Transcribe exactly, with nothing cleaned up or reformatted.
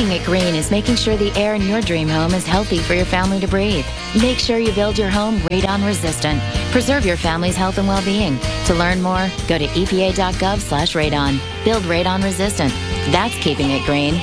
Keeping it green is making sure the air in your dream home is healthy for your family to breathe. Make sure you build your home radon resistant. Preserve your family's health and well-being. To learn more, go to E P A dot gov slash radon. Build radon resistant. That's keeping it green.